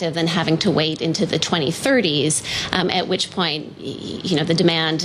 effective than having to wait into the 2030s, at which point, the demand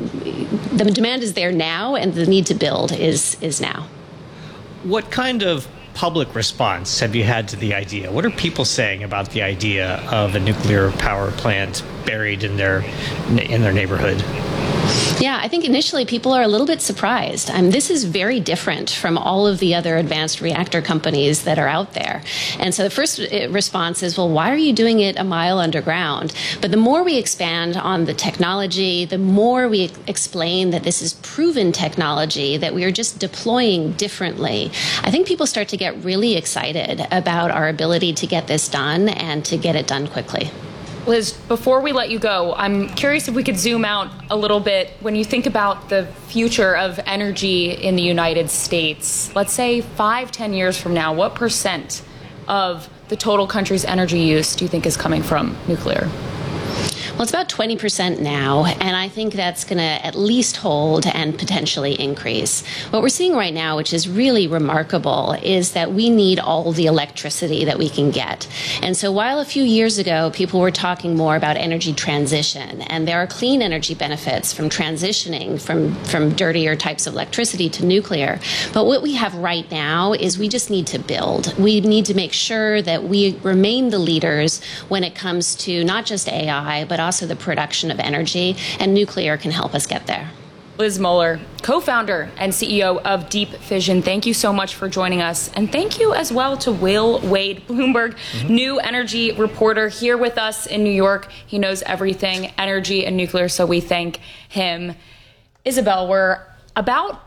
is there now, and the need to build is now. What kind of public response have you had to the idea? What are people saying about the idea of a nuclear power plant buried in their neighborhood? Yeah, I think initially people are a little bit surprised. This is very different from all of the other advanced reactor companies that are out there. And so the first response is, well, why are you doing it a mile underground? But the more we expand on the technology, the more we explain that this is proven technology that we are just deploying differently, I think people start to get really excited about our ability to get this done and to get it done quickly. Liz, before we let you go, I'm curious if we could zoom out a little bit. When you think about the future of energy in the United States, let's say 5-10 years from now, what % of the total country's energy use do you think is coming from nuclear? Well, it's about 20% now, and I think that's going to at least hold and potentially increase. What we're seeing right now, which is really remarkable, is that we need all the electricity that we can get. And so while a few years ago people were talking more about energy transition, and there are clean energy benefits from transitioning from dirtier types of electricity to nuclear, but what we have right now is we just need to build. We need to make sure that we remain the leaders when it comes to not just AI, but also the production of energy, and nuclear can help us get there. Liz Moeller, co-founder and CEO of Deep Fission, thank you so much for joining us. And thank you as well to Will Wade, Bloomberg new energy reporter here with us in New York. He knows everything energy and nuclear, so we thank him. Isabel, we're about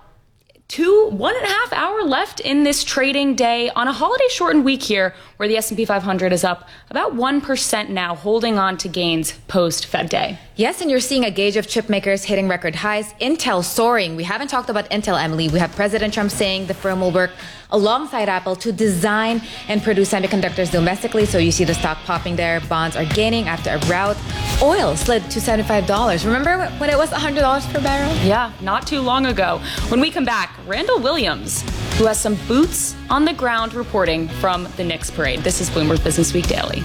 1.5 hours left in this trading day on a holiday shortened week here, where the S&P 500 is up about 1% now, holding on to gains post Fed Day. Yes, and you're seeing a gauge of chip makers hitting record highs. Intel soaring. We haven't talked about Intel, Emily. We have President Trump saying the firm will work alongside Apple to design and produce semiconductors domestically. So you see the stock popping there. Bonds are gaining after a rout. Oil slid to $75. Remember when it was $100 per barrel? Yeah, not too long ago. When we come back, Randall Williams, who has some boots on the ground reporting from the Knicks parade. This is Bloomberg Business Week Daily.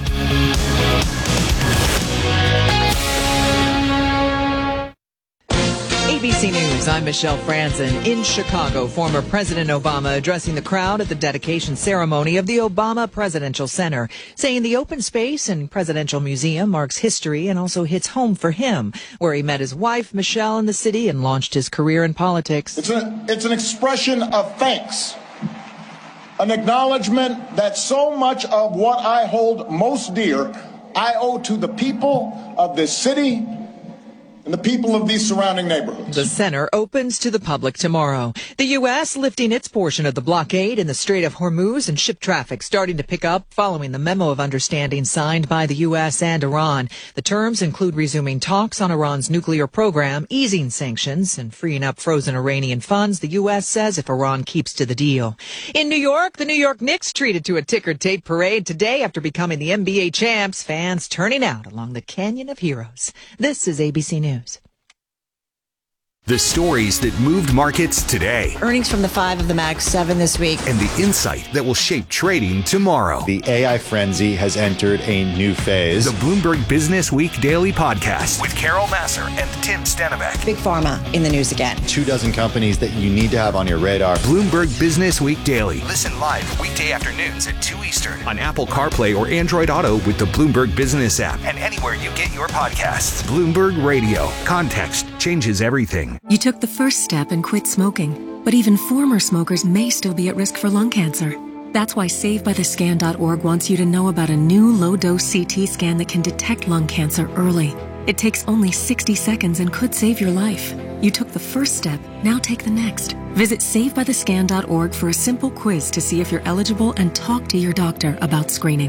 ABC News, I'm Michelle Franzen. In Chicago, former President Obama addressing the crowd at the dedication ceremony of the Obama Presidential Center, saying the open space and presidential museum marks history and also hits home for him, where he met his wife, Michelle, in the city and launched his career in politics. It's an expression of thanks, an acknowledgement that so much of what I hold most dear I owe to the people of this city and the people of these surrounding neighborhoods. The center opens to the public tomorrow. The U.S. lifting its portion of the blockade in the Strait of Hormuz, and ship traffic starting to pick up following the memo of understanding signed by the U.S. and Iran. The terms include resuming talks on Iran's nuclear program, easing sanctions, and freeing up frozen Iranian funds, the U.S. says, if Iran keeps to the deal. In New York, the New York Knicks treated to a ticker tape parade today after becoming the NBA champs, fans turning out along the Canyon of Heroes. This is ABC News. The stories that moved markets today. Earnings from the 5 of the Mag 7 this week. And the insight that will shape trading tomorrow. The AI frenzy has entered a new phase. The Bloomberg Business Week Daily Podcast with Carol Massar and Tim Stenbeck. Big Pharma in the news again. 24 companies that you need to have on your radar. Bloomberg Business Week Daily. Listen live weekday afternoons at 2 Eastern on Apple CarPlay or Android Auto with the Bloomberg Business app and anywhere you get your podcasts. Bloomberg Radio. Context changes everything. You took the first step and quit smoking, but even former smokers may still be at risk for lung cancer. That's why SaveByTheScan.org wants you to know about a new low-dose CT scan that can detect lung cancer early. It takes only 60 seconds and could save your life. You took the first step, now take the next. Visit SaveByTheScan.org for a simple quiz to see if you're eligible and talk to your doctor about screening.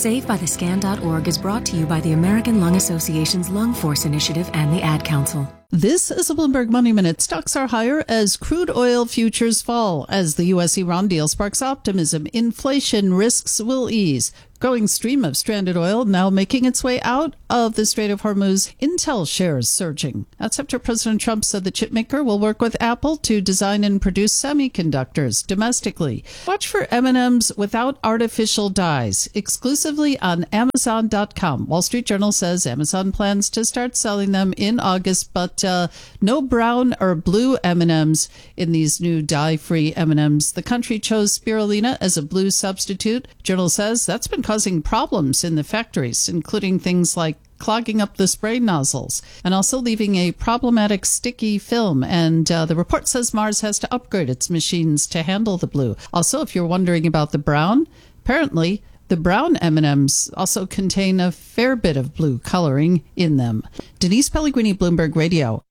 SaveByTheScan.org is brought to you by the American Lung Association's Lung Force Initiative and the Ad Council. This is a Bloomberg Money Minute. Stocks are higher as crude oil futures fall. As the U.S.-Iran deal sparks optimism, inflation risks will ease. Growing stream of stranded oil now making its way out of the Strait of Hormuz. Intel shares surging. That's after President Trump said the chipmaker will work with Apple to design and produce semiconductors domestically. Watch for M&Ms without artificial dyes, exclusively on Amazon.com. Wall Street Journal says Amazon plans to start selling them in August, but no brown or blue M&Ms in these new dye-free M&Ms. The country chose spirulina as a blue substitute. Journal says that's been causing problems in the factories, including things like clogging up the spray nozzles and also leaving a problematic sticky film. And the report says Mars has to upgrade its machines to handle the blue. Also, if you're wondering about the brown, apparently the brown M&Ms also contain a fair bit of blue coloring in them. Denise Pellegrini, Bloomberg Radio.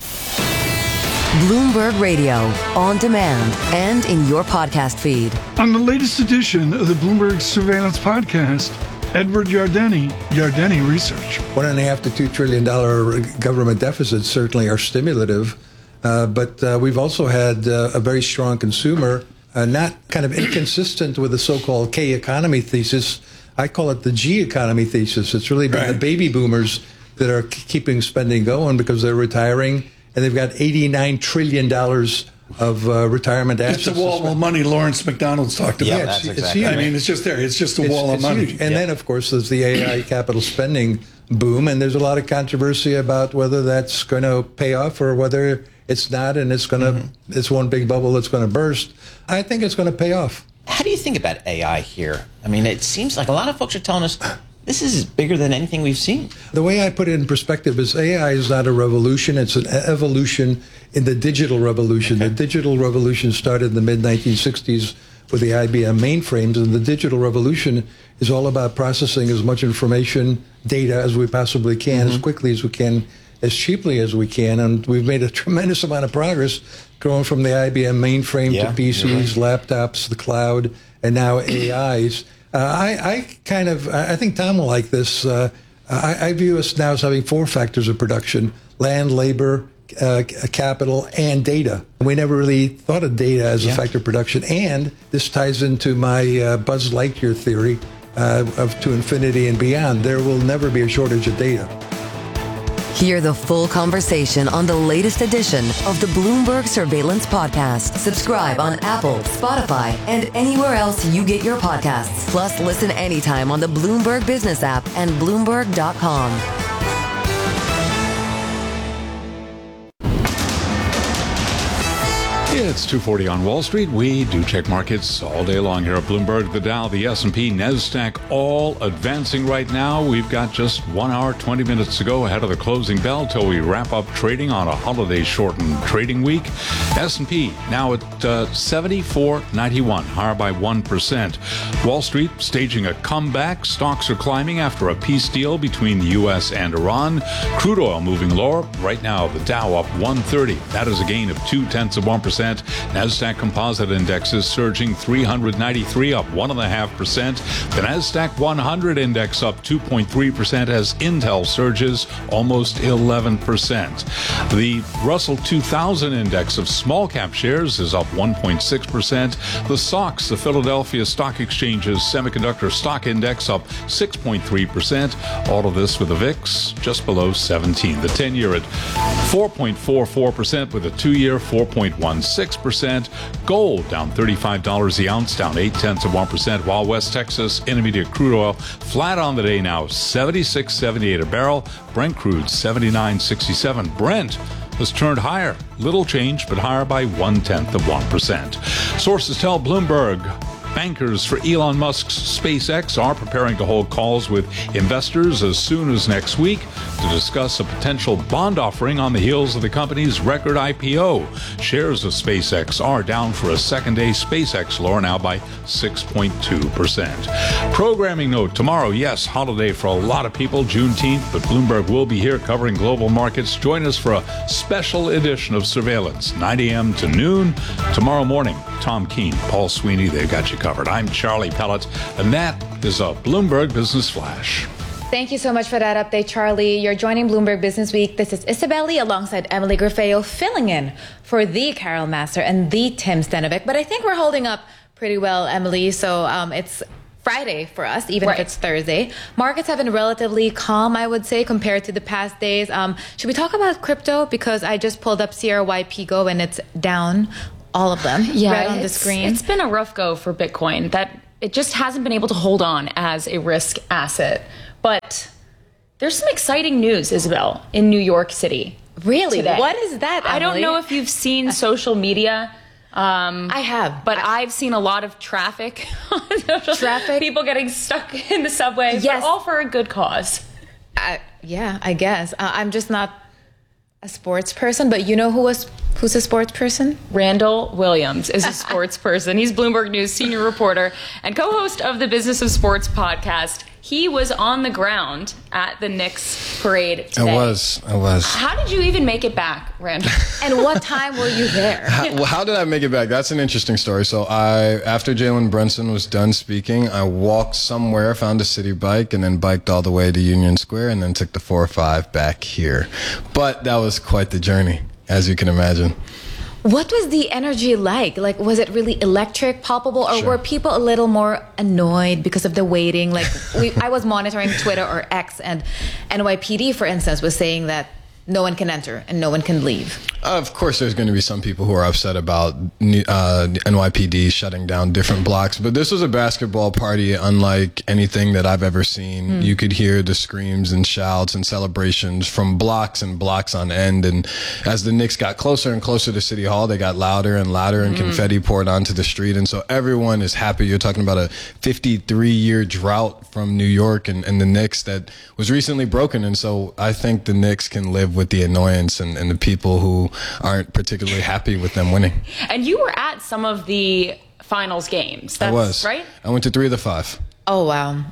Bloomberg Radio, on demand and in your podcast feed. On the latest edition of the Bloomberg Surveillance Podcast, Edward Yardeni, Yardeni Research. $1.5 to $2 trillion government deficits certainly are stimulative, but we've also had a very strong consumer, not kind of inconsistent with the so-called K economy thesis. I call it the G economy thesis. It's really been the baby boomers that are keeping spending going because they're retiring. And they've got $89 trillion of retirement assets. It's a wall of money Lawrence McDonald's talked about. Yeah, that's exactly right. I mean, it's just there. It's just a wall of money. Huge. And then, of course, there's the AI capital spending boom. And there's a lot of controversy about whether that's going to pay off or whether it's not. And it's going to, it's one big bubble that's going to burst. I think it's going to pay off. How do you think about AI here? I mean, it seems like a lot of folks are telling us this is bigger than anything we've seen. The way I put it in perspective is AI is not a revolution. It's an evolution in the digital revolution. Okay. The digital revolution started in the mid-1960s with the IBM mainframes, and the digital revolution is all about processing as much information, data as we possibly can, as quickly as we can, as cheaply as we can. And we've made a tremendous amount of progress going from the IBM mainframe to PCs, laptops, the cloud, and now AIs. I think Tom will like this. I view us now as having four factors of production: land, labor, capital, and data. We never really thought of data as a factor of production. And this ties into my Buzz Lightyear theory of to infinity and beyond. There will never be a shortage of data. Hear the full conversation on the latest edition of the Bloomberg Surveillance Podcast. Subscribe on Apple, Spotify, and anywhere else you get your podcasts. Plus, listen anytime on the Bloomberg Business app and Bloomberg.com. It's 2:40 on Wall Street. We do check markets all day long here at Bloomberg. The Dow, the S&P, NASDAQ, all advancing right now. We've got just 1 hour, 20 minutes to go ahead of the closing bell till we wrap up trading on a holiday-shortened trading week. S&P now at 74.91, higher by 1%. Wall Street staging a comeback. Stocks are climbing after a peace deal between the U.S. and Iran. Crude oil moving lower. Right now, the Dow up 130. That is a gain of 0.2%. NASDAQ Composite Index is surging 393, up 1.5%. The NASDAQ 100 Index up 2.3% as Intel surges almost 11%. The Russell 2000 Index of small cap shares is up 1.6%. The SOX, the Philadelphia Stock Exchange's Semiconductor Stock Index, up 6.3%. All of this with the VIX just below 17. The 10-year at 4.44% with a 2-year 4.16%. Gold down $35 the ounce, down 0.8%, while West Texas Intermediate crude oil flat on the day now, $76.78 a barrel. Brent crude $79.67. Brent has turned higher, little change, but higher by 0.1%. Sources tell Bloomberg bankers for Elon Musk's SpaceX are preparing to hold calls with investors as soon as next week to discuss a potential bond offering on the heels of the company's record IPO. Shares of SpaceX are down for a second day. SpaceX lower now by 6.2%. Programming note, tomorrow, yes, holiday for a lot of people, Juneteenth, but Bloomberg will be here covering global markets. Join us for a special edition of Surveillance, 9 a.m. to noon. Tomorrow morning, Tom Keene, Paul Sweeney, they've got you covered. I'm Charlie Pellet, and that is a Bloomberg Business Flash. Thank you so much for that update, Charlie. You're joining Bloomberg Business Week. This is Isabel Lee alongside Emily Grafeo, filling in for the Carol Master and the Tim Stenovic. But I think we're holding up pretty well, Emily. So it's Friday for us, even if it's Thursday. Markets have been relatively calm, I would say, compared to the past days. Should we talk about crypto? Because I just pulled up CRYP Go and it's down, all of them, right on the screen. It's been a rough go for Bitcoin. That it just hasn't been able to hold on as a risk asset. But there's some exciting news, Isabel, in New York City. Really? Today. What is that, Emily? I don't know if you've seen social media. I have. But I've seen a lot of traffic. People getting stuck in the subway. Yes. But all for a good cause. Yeah, I guess. I'm just not a sports person, but you know who's a sports person? Randall Williams is a sports person. He's Bloomberg News senior reporter and co-host of the Business of Sports podcast. He was on the ground at the Knicks parade today. I was. How did you even make it back, Randall? And what time were you there? How did I make it back? That's an interesting story. So after Jalen Brunson was done speaking, I walked somewhere, found a city bike, and then biked all the way to Union Square, and then took the 405 back here. But that was quite the journey, as you can imagine. What was the energy like? Like, was it really electric, palpable, or were people a little more annoyed because of the waiting? Like, I was monitoring Twitter or X, and NYPD, for instance, was saying that no one can enter and no one can leave. Of course, there's going to be some people who are upset about NYPD shutting down different blocks, but this was a basketball party unlike anything that I've ever seen. You could hear the screams and shouts and celebrations from blocks and blocks on end, and as the Knicks got closer and closer to City Hall, they got louder and louder, and confetti poured onto the street, and so everyone is happy. You're talking about a 53-year drought from New York and the Knicks that was recently broken, and so I think the Knicks can live with the annoyance and the people who aren't particularly happy with them winning. And you were at some of the finals games. That's I was. Right? I went to 3 of the 5. Oh, wow.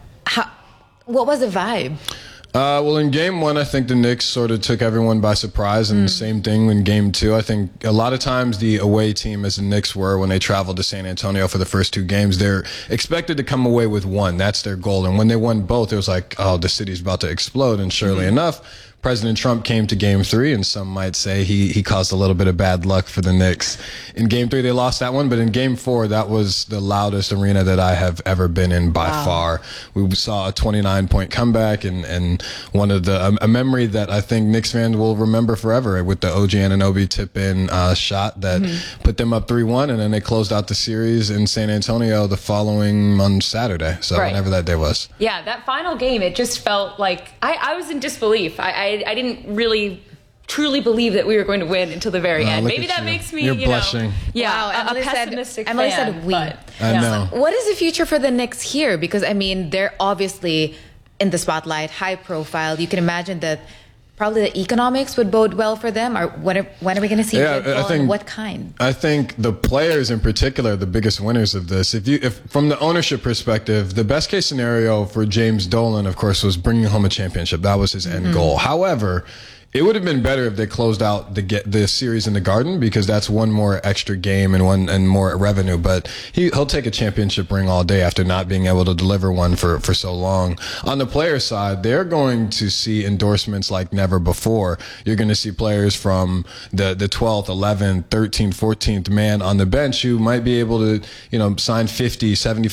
What was the vibe? Well, in game 1, I think the Knicks sort of took everyone by surprise, and the same thing in game 2. I think a lot of times the away team, as the Knicks were when they traveled to San Antonio for the first 2 games, they're expected to come away with 1. That's their goal. And when they won both, it was like, oh, the city's about to explode. And surely enough, President Trump came to game 3, and some might say he caused a little bit of bad luck for the Knicks. In game 3, they lost that one, but in game 4, that was the loudest arena that I have ever been in by far. We saw a 29-point comeback, and one of a memory that I think Knicks fans will remember forever with the OG Anunoby tip-in shot that put them up 3-1, and then they closed out the series in San Antonio the following on Saturday, so whenever that day was. Yeah, that final game, it just felt like I was in disbelief. I didn't really truly believe that we were going to win until the very end. Maybe that makes me, You're blushing. A pessimistic Emily fan. said we. I know. What is the future for the Knicks here? Because, I mean, they're obviously in the spotlight, high profile. You can imagine that probably the economics would bode well for them. Or when are we going to see football, and what kind? I think the players in particular are the biggest winners of this. If from the ownership perspective, the best case scenario for James Dolan, of course, was bringing home a championship. That was his end goal. However, it would have been better if they closed out the series in the Garden, because that's one more extra game and more revenue. But he'll take a championship ring all day after not being able to deliver one for so long. On the player side, they're going to see endorsements like never before. You're going to see players from the 12th, 11th, 13th, 14th man on the bench who might be able to, sign $50,000,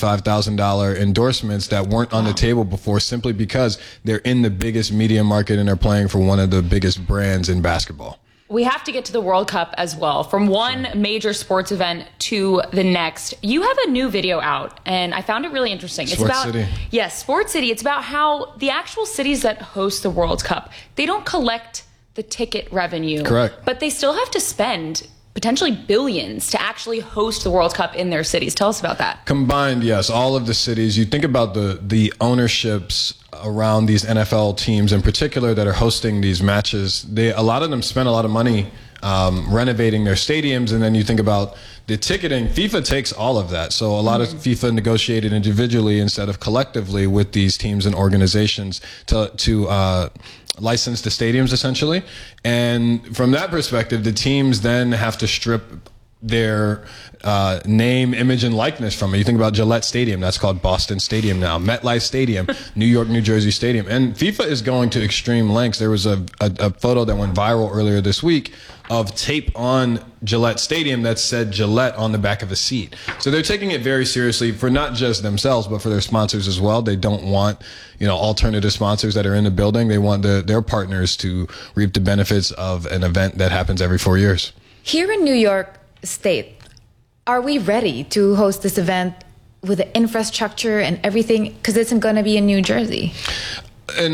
$75,000 endorsements that weren't on the table before, simply because they're in the biggest media market and are playing for one of the biggest brands in basketball. We have to get to the World Cup as well. From one major sports event to the next. You have a new video out, and I found it really interesting. Sports City. Yes, Sports City. It's about how the actual cities that host the World Cup, they don't collect the ticket revenue. Correct. But they still have to spend potentially billions to actually host the World Cup in their cities. Tell us about that. Combined, yes, all of the cities. You think about the ownerships around these NFL teams in particular that are hosting these matches. A lot of them spend a lot of money renovating their stadiums, and then you think about the ticketing. FIFA takes all of that. So a lot of FIFA negotiated individually instead of collectively with these teams and organizations to license the stadiums, essentially. And from that perspective, the teams then have to strip their name, image, and likeness from it. You think about Gillette Stadium, that's called Boston Stadium now. MetLife Stadium, New York, New Jersey Stadium. And FIFA is going to extreme lengths. There was a photo that went viral earlier this week of tape on Gillette Stadium that said Gillette on the back of a seat. So they're taking it very seriously for not just themselves, but for their sponsors as well. They don't want, alternative sponsors that are in the building. They want their partners to reap the benefits of an event that happens every 4 years. Here in New York State, are we ready to host this event with the infrastructure and everything? Because it's going to be in New Jersey. And